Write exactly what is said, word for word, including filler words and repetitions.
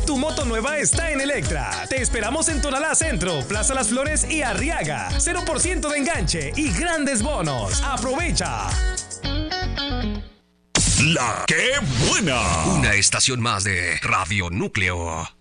Tu moto nueva está en Electra. Te esperamos en Tonalá Centro, Plaza Las Flores y Arriaga. cero por ciento de enganche y grandes bonos. ¡Aprovecha! La que buena. Una estación más de Radio Núcleo.